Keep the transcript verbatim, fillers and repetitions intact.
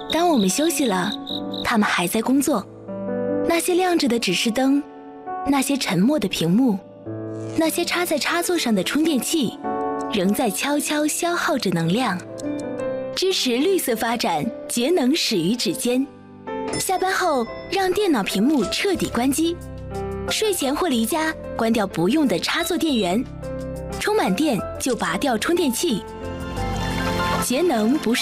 当我们休息了，他们还在工作。那些亮着的指示灯，那些沉默的屏幕，那些插在插座上的充电器，仍在悄悄消耗着能量。支持绿色发展，节能始于指尖。下班后，让电脑屏幕彻底关机。睡前或离家，关掉不用的插座电源。充满电就拔掉充电器。节能不是